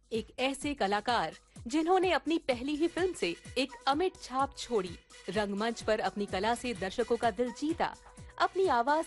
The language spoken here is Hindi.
एक ऐसे कलाकार जिन्होंने अपनी पहली ही फिल्म से एक अमिट छाप छोड़ी, रंगमंच पर अपनी कला से दर्शकों का दिल जीता, अपनी आवाज